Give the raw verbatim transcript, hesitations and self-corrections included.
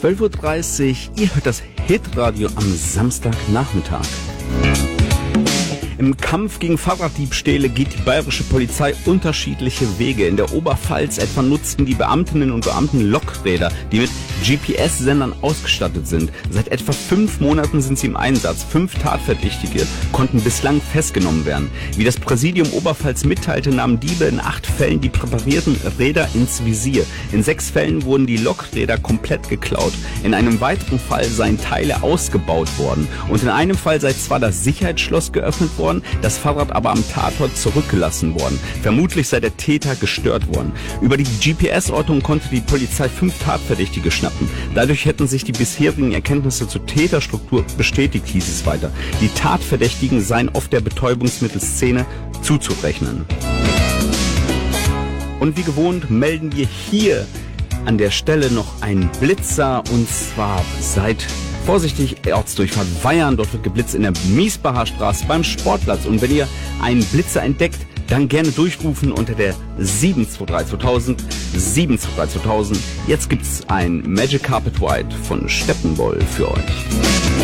zwölf Uhr dreißig, ihr hört das Hitradio am Samstagnachmittag. Im Kampf gegen Fahrraddiebstähle geht die bayerische Polizei unterschiedliche Wege. In der Oberpfalz etwa nutzten die Beamtinnen und Beamten Lokräder, die mit G P S-Sendern ausgestattet sind. Seit etwa fünf Monaten sind sie im Einsatz. Fünf Tatverdächtige konnten bislang festgenommen werden. Wie das Präsidium Oberpfalz mitteilte, nahmen Diebe in acht Fällen die präparierten Räder ins Visier. In sechs Fällen wurden die Lokräder komplett geklaut. In einem weiteren Fall seien Teile ausgebaut worden. Und in einem Fall sei zwar das Sicherheitsschloss geöffnet worden, das Fahrrad aber am Tatort zurückgelassen worden. Vermutlich sei der Täter gestört worden. Über die G P S-Ortung konnte die Polizei fünf Tatverdächtige schnappen. Dadurch hätten sich die bisherigen Erkenntnisse zur Täterstruktur bestätigt, hieß es weiter. Die Tatverdächtigen seien oft der Betäubungsmittelszene zuzurechnen. Und wie gewohnt melden wir hier an der Stelle noch einen Blitzer, und zwar seit vorsichtig, Ortsdurchfahrt Weyern, dort wird geblitzt in der Miesbacher Straße beim Sportplatz. Und wenn ihr einen Blitzer entdeckt, dann gerne durchrufen unter der sieben zwei drei zweitausend, sieben zwei drei zweitausend. Jetzt gibt's ein Magic Carpet Ride von Steppenwolf für euch.